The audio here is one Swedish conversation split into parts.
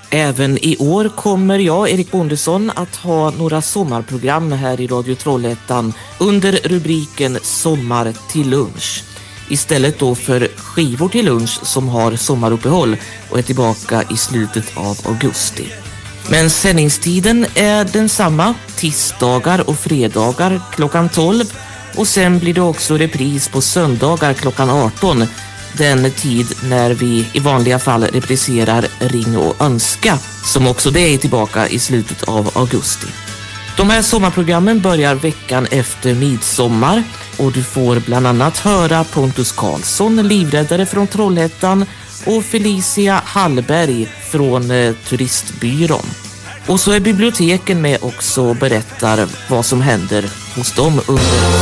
Även i år kommer jag, Erik Bondesson, att ha några sommarprogram här i Radio Trollhättan under rubriken Sommar till lunch. Istället då för skivor till lunch som har sommaruppehåll och är tillbaka i slutet av augusti. Men sändningstiden är densamma, tisdagar och fredagar klockan 12 och sen blir det också repris på söndagar klockan 18, den tid när vi i vanliga fall repriserar Ring och önska, som också det är tillbaka i slutet av augusti. De här sommarprogrammen börjar veckan efter midsommar och du får bland annat höra Pontus Karlsson, livräddare från Trollhättan, och Felicia Hallberg från Turistbyrån. Och så är biblioteken med också och berättar vad som händer hos dem under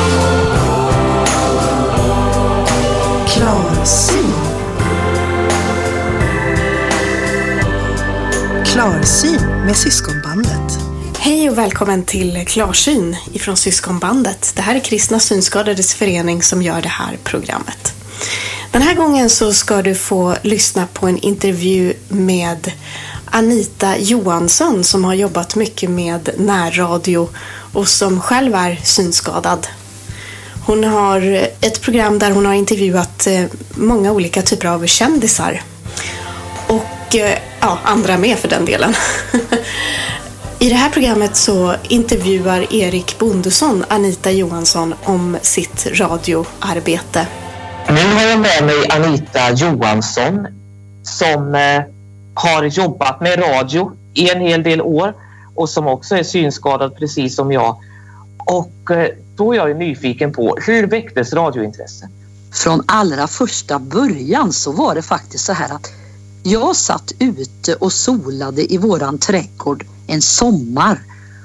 Klarsyn. Klarsyn med Syskonbandet. Hej och välkommen till Klarsyn ifrån Syskonbandet. Det här är Kristna synskadades förening som gör det här programmet. Den här gången så ska du få lyssna på en intervju med Anita Johansson som har jobbat mycket med närradio och som själv är synskadad. Hon har ett program där hon har intervjuat många olika typer av kändisar. Och andra med för den delen. I det här programmet så intervjuar Erik Bondesson Anita Johansson om sitt radioarbete. Nu har jag med mig Anita Johansson som har jobbat med radio i en hel del år och som också är synskadad precis som jag. Och då är jag nyfiken på, hur väcktes radiointresse? Från allra första början så var det faktiskt så här att jag satt ute och solade i våran trädgård en sommar.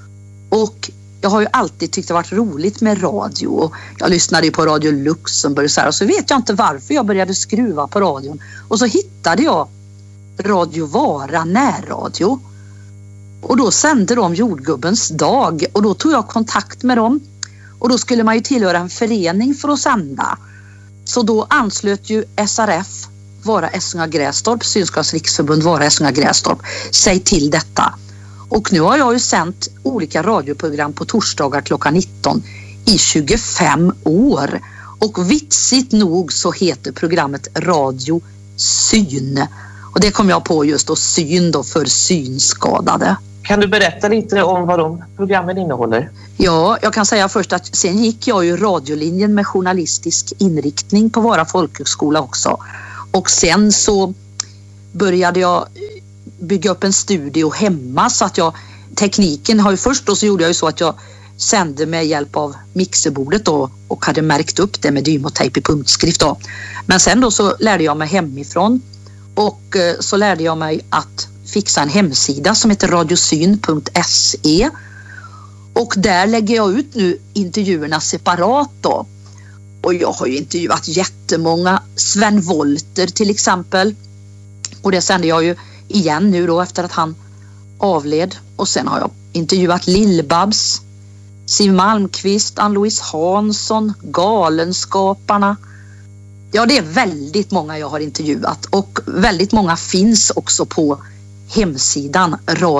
Och jag har ju alltid tyckt det varit roligt med radio. Och jag lyssnade ju på Radio Luxemburg och så vet jag inte varför jag började skruva på radion. Och så hittade jag Radio Vara närradio. Och då sände de Jordgubbens dag. Och då tog jag kontakt med dem. Och då skulle man ju tillhöra en förening för att sända. Så då anslöt ju SRF, Vara Essunga Grästorp, Synskadades riksförbund Vara Essunga Grästorp, sig till detta. Och nu har jag ju sänt olika radioprogram på torsdagar klockan 19 i 25 år. Och vitsigt nog så heter programmet Radio Syn. Och det kom jag på just då, syn då för synskadade. Kan du berätta lite om vad de programmen innehåller? Ja, jag kan säga först att sen gick jag ju radiolinjen med journalistisk inriktning på Vara folkhögskola också. Och sen så började jag bygga upp en studio hemma så att tekniken har ju först då så gjorde jag ju så att jag sände med hjälp av mixerbordet då och hade märkt upp det med dymotejp i punktskrift då. Men sen då så lärde jag mig hemifrån och så lärde jag mig att fixa en hemsida som heter radiosyn.se och där lägger jag ut nu intervjuerna separat då. Och jag har ju intervjuat jättemånga, Sven Wollter till exempel. Och det sände jag ju igen nu då efter att han avled. Och sen har jag intervjuat Lill-Babs, Siw Malmkvist, Ann-Louise Hansson, Galenskaparna. Ja, det är väldigt många jag har intervjuat och väldigt många finns också på hemsidan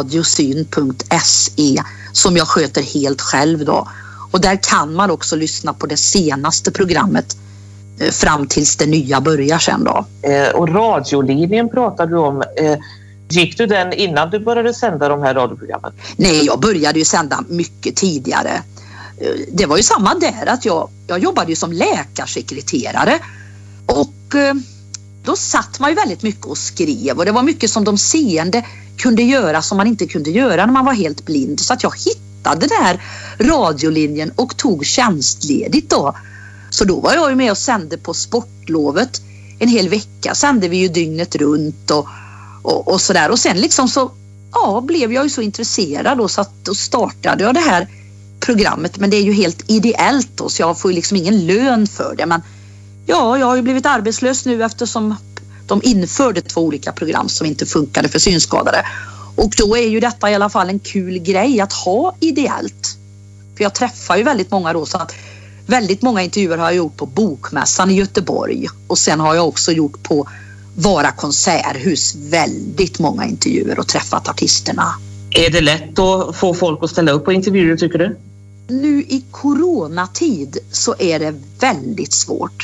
radiosyn.se som jag sköter helt själv då. Och där kan man också lyssna på det senaste programmet fram tills det nya börjar sen då. Och radiolinjen pratade du om. Gick du den innan du började sända de här radioprogrammen? Nej, jag började ju sända mycket tidigare. Det var ju samma där att jag jobbade ju som läkarsekreterare och då satt man ju väldigt mycket och skrev och det var mycket som de seende kunde göra som man inte kunde göra när man var helt blind. Så att jag hittade den här radiolinjen och tog tjänstledigt då. Så då var jag ju med och sände på sportlovet en hel vecka. Sände vi ju dygnet runt och sådär. Och sen liksom så blev jag ju så intresserad och så att då startade jag det här programmet. Men det är ju helt ideellt då, så jag får ju liksom ingen lön för det. Men ja, jag har ju blivit arbetslös nu eftersom de införde 2 olika program som inte funkade för synskadade. Och då är ju detta i alla fall en kul grej att ha ideellt. För jag träffar ju väldigt många då, så att väldigt många intervjuer har jag gjort på Bokmässan i Göteborg. Och sen har jag också gjort på Vara konserthus, väldigt många intervjuer och träffat artisterna. Är det lätt att få folk att ställa upp på intervjuer, tycker du? Nu i coronatid så är det väldigt svårt.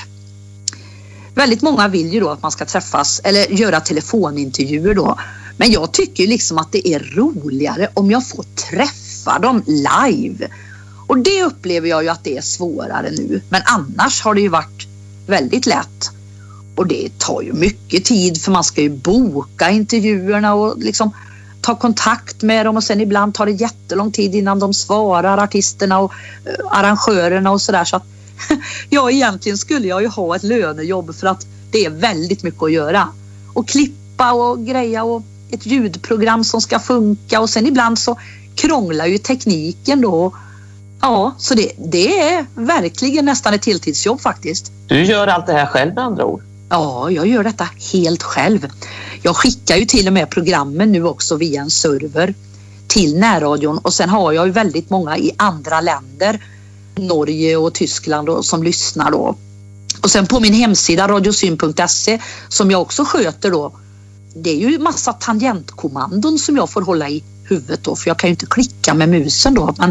Väldigt många vill ju då att man ska träffas eller göra telefonintervjuer då. Men jag tycker liksom att det är roligare om jag får träffa dem live. Och det upplever jag ju att det är svårare nu. Men annars har det ju varit väldigt lätt. Och det tar ju mycket tid för man ska ju boka intervjuerna och liksom ta kontakt med dem. Och sen ibland tar det jättelång tid innan de svarar, artisterna och arrangörerna och sådär. Så att ja, egentligen skulle jag ju ha ett lönejobb för att det är väldigt mycket att göra. Och klippa och greja och ett ljudprogram som ska funka. Och sen ibland så krånglar ju tekniken då. Ja, så det är verkligen nästan ett heltidsjobb faktiskt. Du gör allt det här själv med andra ord? Ja, jag gör detta helt själv. Jag skickar ju till och med programmen nu också via en server till närradion. Och sen har jag ju väldigt många i andra länder, Norge och Tyskland då, som lyssnar då. Och sen på min hemsida radiosyn.se som jag också sköter då, det är ju massa tangentkommandon som jag får hålla i huvudet då, för jag kan ju inte klicka med musen då, men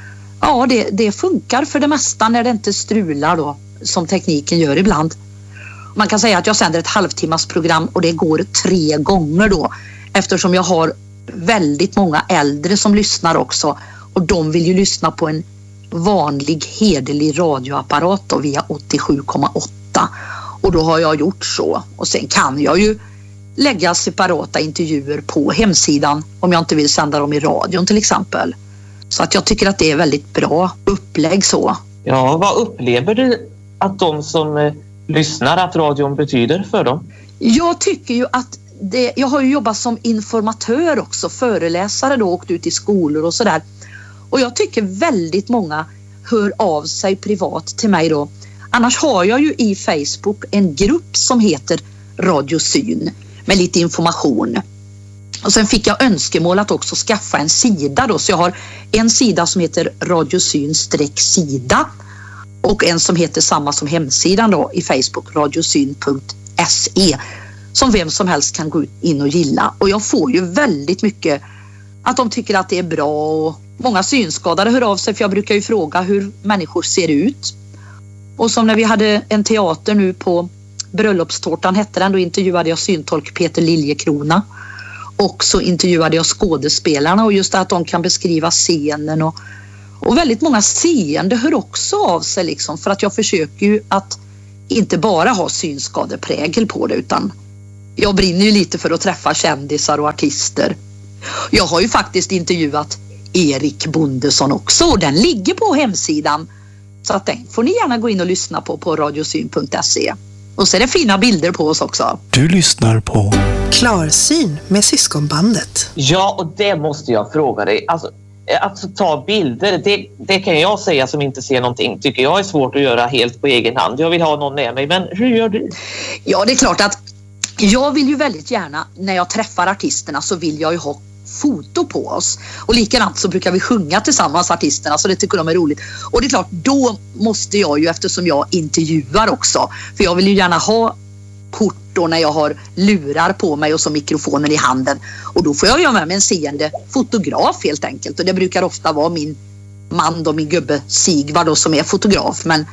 ja, det funkar för det mesta när det inte strular då, som tekniken gör ibland. Man kan säga att jag sänder ett halvtimmarsprogram och det går 3 gånger då, eftersom jag har väldigt många äldre som lyssnar också, och de vill ju lyssna på en vanlig hederlig radioapparat då, via 87,8, och då har jag gjort så. Och sen kan jag ju lägga separata intervjuer på hemsidan om jag inte vill sända dem i radion till exempel. Så att jag tycker att det är väldigt bra upplägg så. Ja, vad upplever du att de som lyssnar, att radion betyder för dem? Jag tycker ju att jag har ju jobbat som informatör också, föreläsare då, åkt ut i skolor och sådär. Och jag tycker väldigt många hör av sig privat till mig då. Annars har jag ju i Facebook en grupp som heter Radiosyn med lite information. Och sen fick jag önskemål att också skaffa en sida då. Så jag har en sida som heter radiosyn-sida och en som heter samma som hemsidan då i Facebook, radiosyn.se, som vem som helst kan gå in och gilla. Och jag får ju väldigt mycket att de tycker att det är bra, och många synskadade hör av sig, för jag brukar ju fråga hur människor ser ut. Och som när vi hade en teater nu på Bröllopstårtan hette den, då intervjuade jag syntolk Peter Liljekrona. Och så intervjuade jag skådespelarna, och just att de kan beskriva scenen. Och väldigt många seende hör också av sig liksom, för att jag försöker ju att inte bara ha synskadeprägel på det, utan jag brinner ju lite för att träffa kändisar och artister. Jag har ju faktiskt intervjuat Erik Bondesson också, och den ligger på hemsidan. Så att den får ni gärna gå in och lyssna på radiosyn.se. Och så är det fina bilder på oss också. Du lyssnar på Klarsyn med Syskonbandet. Ja, och det måste jag fråga dig. Alltså, att ta bilder, det kan jag säga som inte ser någonting, tycker jag är svårt att göra helt på egen hand. Jag vill ha någon med mig, men hur gör du? Ja, det är klart att jag vill ju väldigt gärna, när jag träffar artisterna så vill jag ju ha foto på oss. Och likadant så brukar vi sjunga tillsammans, artisterna, så det tycker de är roligt. Och det är klart, då måste jag ju, eftersom jag intervjuar också, för jag vill ju gärna ha kort då när jag har lurar på mig och så mikrofonen i handen. Och då får jag göra med mig en seende fotograf helt enkelt. Och det brukar ofta vara min man då, min gubbe Sigvard då, som är fotograf. Men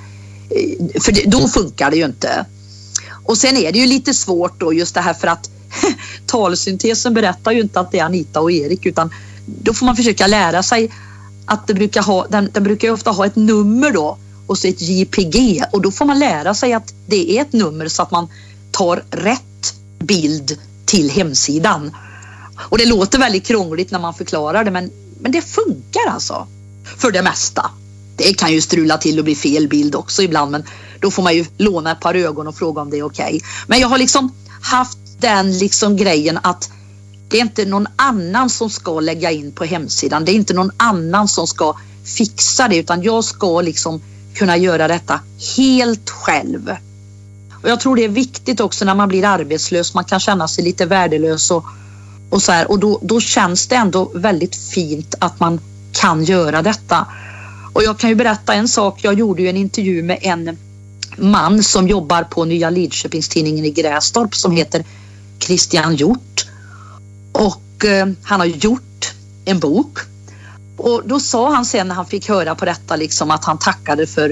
för då funkar det ju inte. Och sen är det ju lite svårt då, just det här, för att talsyntesen berättar ju inte att det är Anita och Erik, utan då får man försöka lära sig att det brukar ha, den brukar ju ofta ha ett nummer då, och så ett JPG, och då får man lära sig att det är ett nummer så att man tar rätt bild till hemsidan. Och det låter väldigt krångligt när man förklarar det, men det funkar alltså för det mesta. Det kan ju strula till och bli fel bild också ibland, men då får man ju låna ett par ögon och fråga om det är okej. Men jag har liksom haft den liksom grejen att det är inte någon annan som ska lägga in på hemsidan. Det är inte någon annan som ska fixa det, utan jag ska liksom kunna göra detta helt själv. Och jag tror det är viktigt också när man blir arbetslös. Man kan känna sig lite värdelös och så här. Och då känns det ändå väldigt fint att man kan göra detta. Och jag kan ju berätta en sak. Jag gjorde ju en intervju med en man som jobbar på Nya Lidköpingstidningen i Grästorp som heter Christian Hjort. Och han har gjort en bok. Och då sa han sen när han fick höra på detta liksom att han tackade för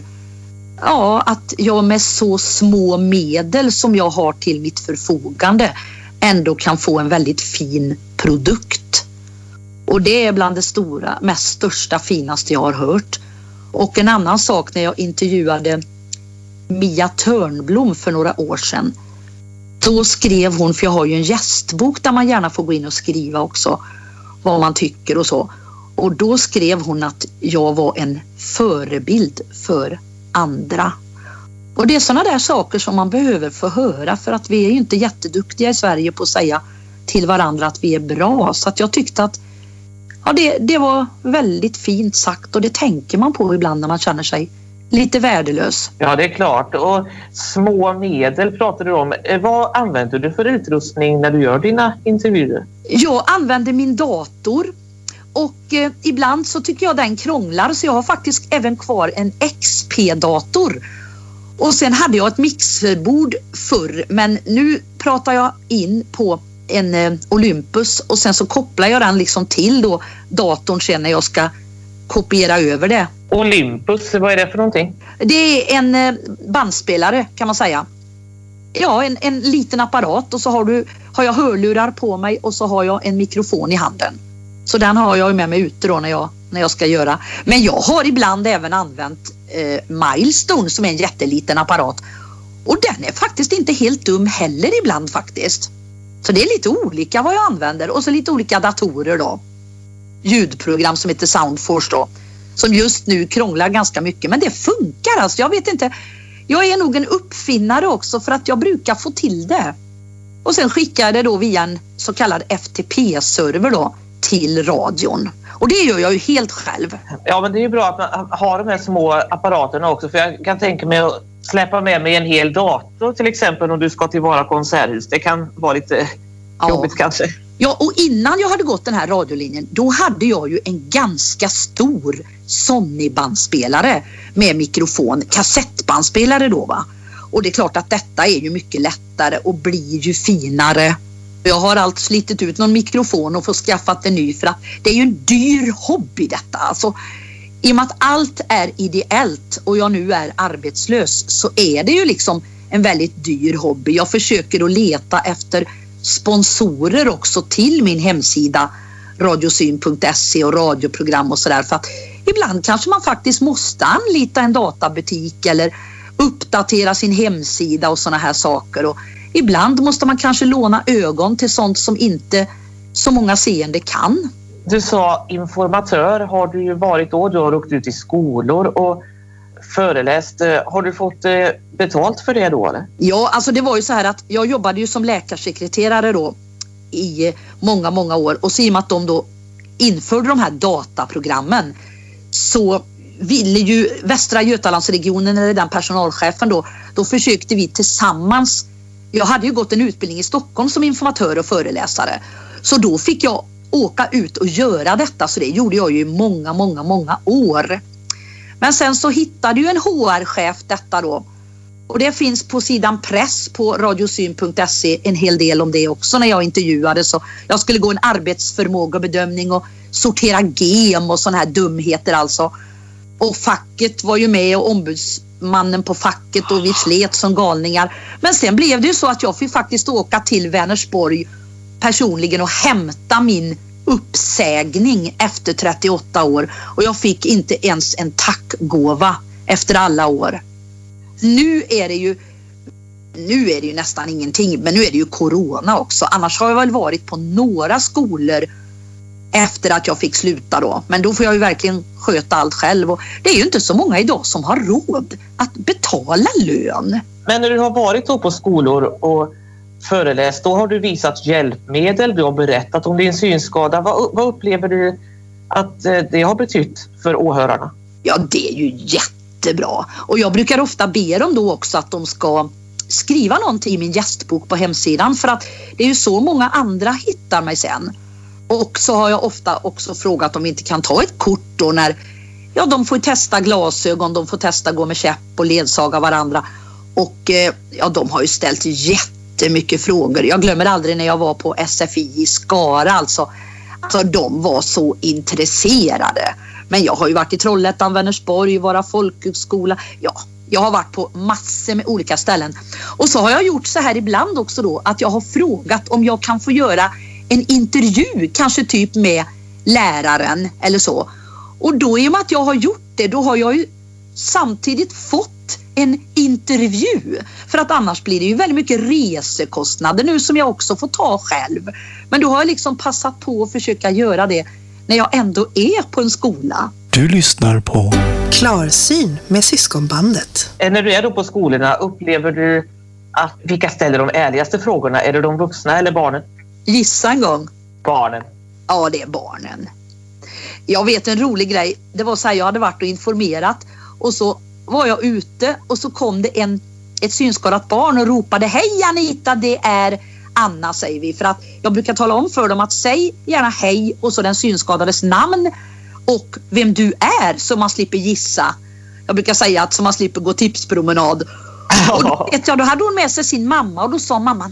att jag med så små medel som jag har till mitt förfogande ändå kan få en väldigt fin produkt. Och det är bland det mest största, finaste jag har hört. Och en annan sak när jag intervjuade Mia Törnblom för några år sedan. Då skrev hon, för jag har ju en gästbok där man gärna får gå in och skriva också vad man tycker och så. Och då skrev hon att jag var en förebild för andra. Och det är sådana där saker som man behöver få höra, för att vi är ju inte jätteduktiga i Sverige på att säga till varandra att vi är bra. Så att jag tyckte att det var väldigt fint sagt, och det tänker man på ibland när man känner sig lite värdelös. Ja, det är klart. Och små medel pratar du om. Vad använder du för utrustning när du gör dina intervjuer? Jag använder min dator. Och ibland så tycker jag den krånglar, så jag har faktiskt även kvar en XP-dator. Och sen hade jag ett mixerbord förr, men nu pratar jag in på en Olympus och sen så kopplar jag den liksom till då datorn sen när jag ska kopiera över det. Olympus, vad är det för någonting? Det är en bandspelare kan man säga. Ja, en liten apparat, och så har jag hörlurar på mig och så har jag en mikrofon i handen. Så den har jag med mig ute då när jag ska göra. Men jag har ibland även använt Milestone som är en jätteliten apparat. Och den är faktiskt inte helt dum heller ibland faktiskt. Så det är lite olika vad jag använder. Och så lite olika datorer då. Ljudprogram som heter Soundforce då. Som just nu krånglar ganska mycket. Men det funkar alltså. Jag vet inte. Jag är nog en uppfinnare också, för att jag brukar få till det. Och sen skickar jag det då via en så kallad FTP-server då till radion. Och det gör jag ju helt själv. Ja, men det är ju bra att man har de här små apparaterna också. För jag kan tänka mig att släppa med mig en hel dator till exempel om du ska tillvara konserthus. Det kan vara lite jobbigt kanske. Ja, och innan jag hade gått den här radiolinjen, då hade jag ju en ganska stor Sony-bandspelare med mikrofon, kassettbandspelare då va. Och det är klart att detta är ju mycket lättare och blir ju finare. Jag har allt slitit ut någon mikrofon och fått skaffat en ny, för att det är ju en dyr hobby detta. Alltså, i och med att allt är ideellt och jag nu är arbetslös, så är det ju liksom en väldigt dyr hobby. Jag försöker att leta efter sponsorer också till min hemsida radiosyn.se och radioprogram och sådär, för att ibland kanske man faktiskt måste anlita en databutik eller uppdatera sin hemsida och såna här saker, och ibland måste man kanske låna ögon till sånt som inte så många seende kan. Du sa informatör, har du ju varit då? Du har åkt ut i skolor och föreläst. Har du fått betalt för det då eller? Ja, alltså det var ju så här att jag jobbade ju som läkarsekreterare då i många, många år, och så i och med att de då införde de här dataprogrammen så ville ju Västra Götalandsregionen eller den personalchefen då försökte vi tillsammans. Jag hade ju gått en utbildning i Stockholm som informatör och föreläsare. Så då fick jag åka ut och göra detta. Så det gjorde jag ju i många, många, många år. Men sen så hittade ju en HR-chef detta då. Och det finns på sidan press på radiosyn.se en hel del om det också när jag intervjuade. Så jag skulle gå en arbetsförmågebedömning och sortera gem och såna här dumheter alltså. Och facket var ju med och ombudsmannen på facket, och vi slet som galningar. Men sen blev det ju så att jag fick faktiskt åka till Vänersborg personligen och hämta min uppsägning efter 38 år. Och jag fick inte ens en tackgåva efter alla år. Nu är det ju nästan ingenting, men nu är det ju corona också. Annars har jag väl varit på några skolor efter att jag fick sluta då. Men då får jag ju verkligen sköta allt själv. Och det är ju inte så många idag som har råd att betala lön. Men när du har varit då på skolor och föreläst, då har du visat hjälpmedel. Du har berättat om din synskada. Vad upplever du att det har betytt för åhörarna? Ja, det är ju jättebra. Och jag brukar ofta be dem då också att de ska skriva någonting i min gästbok på hemsidan. För att det är ju så många andra hittar mig sen. Och så har jag ofta också frågat om vi inte kan ta ett kort då när de får testa glasögon, de får testa gå med käpp och ledsaga varandra. Och ja, de har ju ställt jättemycket frågor. Jag glömmer aldrig när jag var på SFI i Skara. Alltså de var så intresserade. Men jag har ju varit i Trollhättan, Vänersborg, Vara folkhögskola. Ja, jag har varit på massor med olika ställen. Och så har jag gjort så här ibland också då, att jag har frågat om jag kan få göra en intervju, kanske typ med läraren eller så. Och då i och med att jag har gjort det, då har jag ju samtidigt fått en intervju. För att annars blir det ju väldigt mycket resekostnader nu som jag också får ta själv. Men då har jag liksom passat på att försöka göra det när jag ändå är på en skola. Du lyssnar på Klarsyn med Syskonbandet. När du är då på skolorna, upplever du att vilka ställer de ärligaste frågorna? Är det de vuxna eller barnen? Gissa en gång. Barnen. Ja, det är barnen. Jag vet en rolig grej. Det var så här, jag hade varit och informerat och så var jag ute och så kom det ett synskadat barn och ropade: hej Anita, det är Anna, säger vi. För att jag brukar tala om för dem att säg gärna hej och så den synskadades namn och vem du är, så man slipper gissa. Jag brukar säga att så man slipper gå tipspromenad. Och då hade hon med sig sin mamma och då sa mamman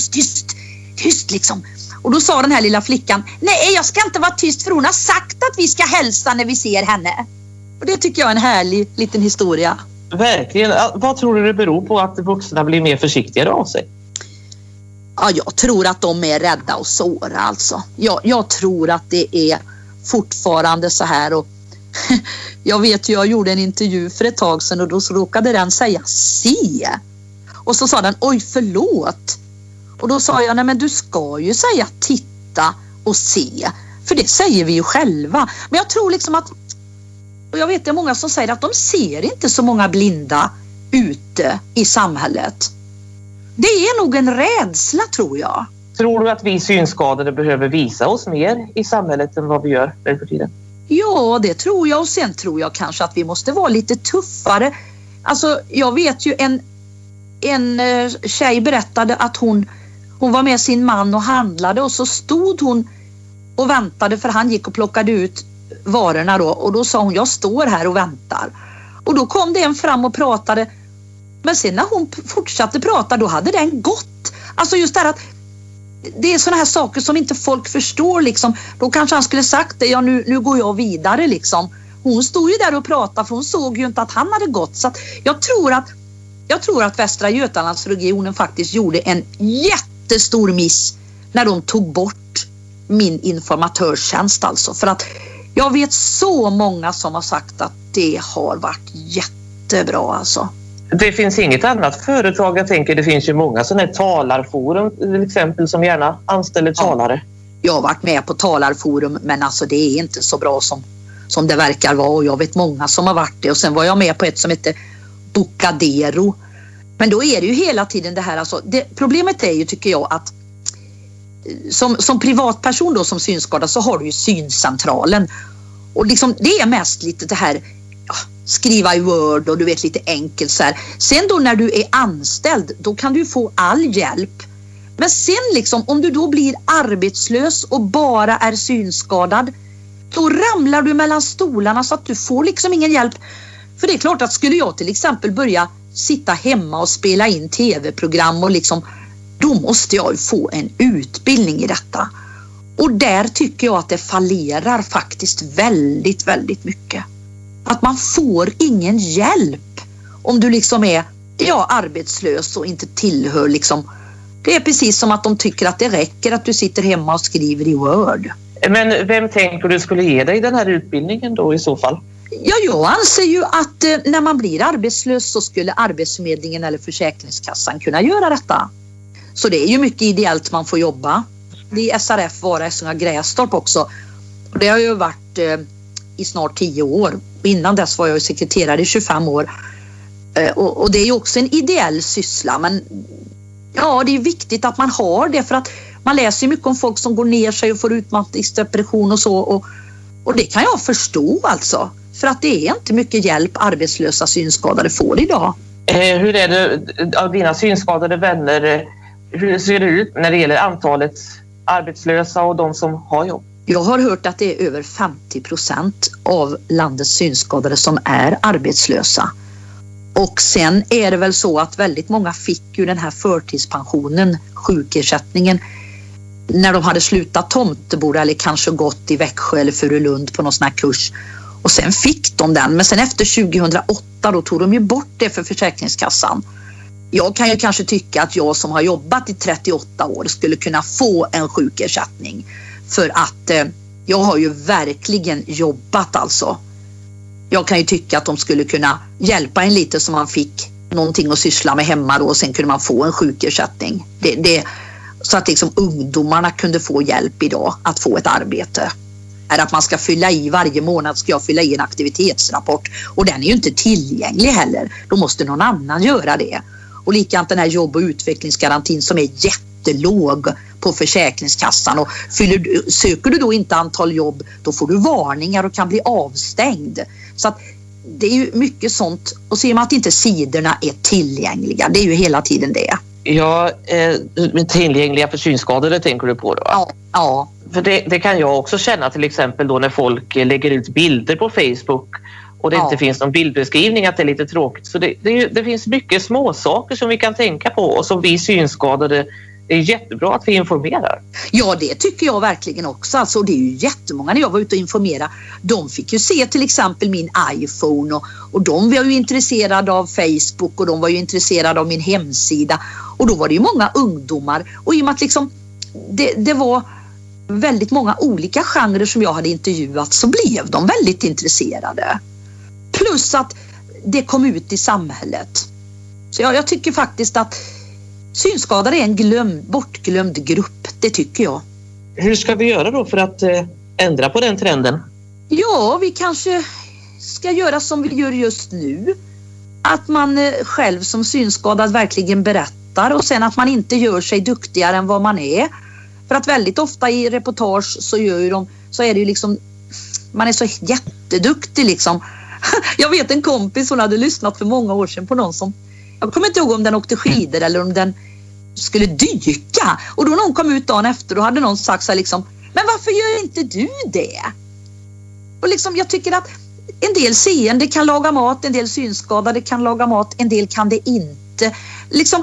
tyst liksom. Och då sa den här lilla flickan: nej, jag ska inte vara tyst för hon har sagt att vi ska hälsa när vi ser henne. Och det tycker jag är en härlig liten historia. Verkligen. Vad tror du det beror på att vuxna blir mer försiktigare av sig? Ja, jag tror att de är rädda och såra alltså. Jag tror att det är fortfarande så här. Och jag vet ju, jag gjorde en intervju för ett tag sedan och då så råkade den säga se. Och så sa den: oj, förlåt. Och då sa jag: nej, men du ska ju säga titta och se. För det säger vi ju själva. Men jag tror liksom att, och jag vet det är många som säger att de ser inte så många blinda ute i samhället. Det är nog en rädsla, tror jag. Tror du att vi synskadade behöver visa oss mer i samhället än vad vi gör för tiden? Ja, det tror jag. Och sen tror jag kanske att vi måste vara lite tuffare. Alltså, jag vet ju en tjej berättade att hon var med sin man och handlade och så stod hon och väntade för han gick och plockade ut varorna då. Och då sa hon: jag står här och väntar. Och då kom det en fram och pratade. Men sen när hon fortsatte prata, då hade den gått. Alltså just det här att det är såna här saker som inte folk förstår liksom. Då kanske han skulle sagt det: ja, nu går jag vidare liksom. Hon stod ju där och pratade för hon såg ju inte att han hade gått. Så att jag tror att Västra Götalandsregionen faktiskt gjorde en jättestor miss när de tog bort min informatörstjänst alltså. För att jag vet så många som har sagt att det har varit jättebra alltså. Det finns inget annat företag, jag tänker, det finns ju många sådana här talarforum till exempel som gärna anställer talare. Jag har varit med på talarforum, men alltså det är inte så bra som det verkar vara, och jag vet många som har varit det. Och sen var jag med på ett som heter Bocadero. Men då är det ju hela tiden det här alltså, problemet är ju, tycker jag, att som privatperson då, som synskadad, så har du ju syncentralen. Och liksom det är mest lite det här, skriva i Word och du vet, lite enkelt så här. Sen då när du är anställd, då kan du få all hjälp. Men sen liksom, om du då blir arbetslös och bara är synskadad, då ramlar du mellan stolarna så att du får liksom ingen hjälp. För det är klart att skulle jag till exempel börja sitta hemma och spela in tv-program och liksom, då måste jag ju få en utbildning i detta. Och där tycker jag att det fallerar faktiskt väldigt, väldigt mycket. Att man får ingen hjälp om du liksom är arbetslös och inte tillhör liksom. Det är precis som att de tycker att det räcker att du sitter hemma och skriver i Word. Men vem tänker du skulle ge dig den här utbildningen då i så fall? Ja, jag anser ju att när man blir arbetslös så skulle Arbetsförmedlingen eller Försäkringskassan kunna göra detta. Så det är ju mycket ideellt man får jobba. Det är SRF, Vara, Essunga, Grästorp också. Och det har ju varit i snart 10 år. Och innan dess var jag sekreterare i 25 år. Och det är ju också en ideell syssla. Men ja, det är viktigt att man har det, för att man läser ju mycket om folk som går ner sig och får utmattningsdepression och så. Och det kan jag förstå alltså. För att det är inte mycket hjälp arbetslösa synskadade får idag. Hur är det av dina synskadade vänner? Hur ser det ut när det gäller antalet arbetslösa och de som har jobb? Jag har hört att det är över 50% av landets synskadade som är arbetslösa. Och sen är det väl så att väldigt många fick ju den här förtidspensionen, sjukersättningen, när de hade slutat Tomteboda eller kanske gått i Växjö eller Furulund på någon sån här kurs. Och sen fick de den. Men sen efter 2008 då tog de ju bort det för Försäkringskassan. Jag kan ju kanske tycka att jag som har jobbat i 38 år skulle kunna få en sjukersättning. För att jag har ju verkligen jobbat alltså. Jag kan ju tycka att de skulle kunna hjälpa en lite så man fick någonting att syssla med hemma då, och sen kunde man få en sjukersättning. Så att liksom ungdomarna kunde få hjälp idag att få ett arbete. Är att man ska fylla i varje månad, ska jag fylla i en aktivitetsrapport, och den är ju inte tillgänglig heller. Då måste någon annan göra det. Och likadant den här jobb- och utvecklingsgarantin som är jättelåg på Försäkringskassan, och söker du då inte antal jobb, då får du varningar och kan bli avstängd. Så att det är ju mycket sånt, och ser man att inte sidorna är tillgängliga, det är ju hela tiden det. Ja, tillgängliga för synskadade tänker du på då? Ja. För det kan jag också känna, till exempel då när folk lägger ut bilder på Facebook och det inte finns någon bildbeskrivning, att det är lite tråkigt. Så det finns mycket små saker som vi kan tänka på, och som vi synskadade, det är jättebra att vi informerar. Ja, det tycker jag verkligen också. Alltså, det är ju jättemånga när jag var ute och informera. De fick ju se till exempel min iPhone, och de var ju intresserade av Facebook, och de var ju intresserade av min hemsida. Och då var det ju många ungdomar, och i och med att liksom, det var väldigt många olika genrer som jag hade intervjuat, så blev de väldigt intresserade. Plus att det kom ut i samhället. Så jag tycker faktiskt att synskadade är en bortglömd grupp, det tycker jag. Hur ska vi göra då för att ändra på den trenden? Ja, vi kanske ska göra som vi gör just nu. Att man själv som synskadad verkligen berättar, och sen att man inte gör sig duktigare än vad man är. För att väldigt ofta i reportage så är det ju liksom, man är så jätteduktig liksom. Jag vet en kompis, hon hade lyssnat för många år sedan på någon som, jag kommer inte ihåg om den åkte skidor eller om den skulle dyka. Och då någon kom ut dagen efter, då hade någon sagt så här liksom, men varför gör inte du det? Och liksom, jag tycker att en del seende kan laga mat, en del synskadade kan laga mat, en del kan det inte. Liksom,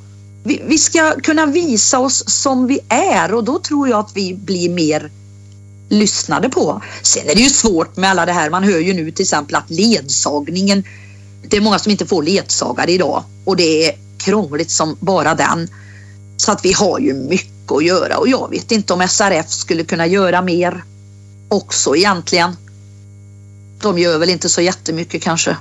vi ska kunna visa oss som vi är, och då tror jag att vi blir mer lyssnade på. Sen är det ju svårt med alla det här. Man hör ju nu till exempel att ledsagningen, det är många som inte får ledsagare idag, och det är krångligt som bara den. Så att vi har ju mycket att göra, och jag vet inte om SRF skulle kunna göra mer också egentligen. De gör väl inte så jättemycket kanske.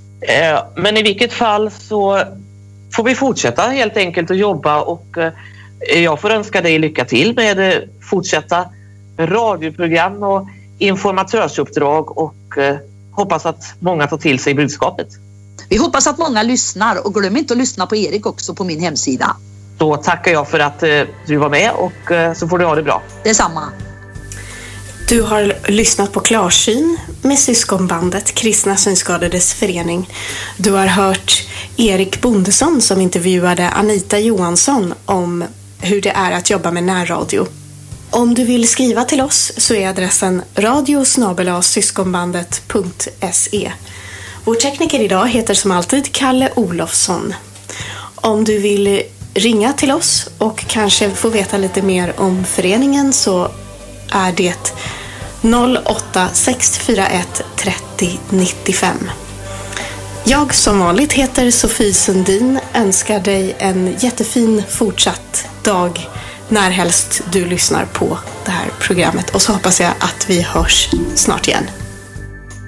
Men i vilket fall så får vi fortsätta helt enkelt att jobba, och jag får önska dig lycka till med fortsätta radioprogram och informatörsuppdrag, och hoppas att många tar till sig budskapet. Vi hoppas att många lyssnar, och glöm inte att lyssna på Erik också på min hemsida. Då tackar jag för att du var med, och så får du ha det bra. Detsamma. Du har lyssnat på Klarsyn med syskonbandet Kristna synskadades förening. Du har hört Erik Bondesson som intervjuade Anita Johansson om hur det är att jobba med närradio. Om du vill skriva till oss så är adressen radio@syskonbandet.se. Vår tekniker idag heter som alltid Kalle Olofsson. Om du vill ringa till oss och kanske få veta lite mer om föreningen så är det 08 641 30 95. Jag som vanligt heter Sofie Sundin, önskar dig en jättefin fortsatt dag när helst du lyssnar på det här programmet, och så hoppas jag att vi hörs snart igen.